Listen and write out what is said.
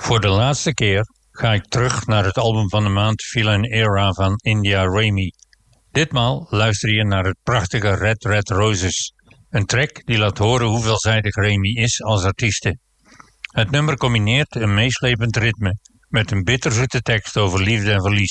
Voor de laatste keer ga ik terug naar het album van de maand Feline Era van India Raymi. Ditmaal luister je naar het prachtige Red Red Roses, een track die laat horen hoe veelzijdig Raymi is als artieste. Het nummer combineert een meeslepend ritme met een bitterzoete tekst over liefde en verlies.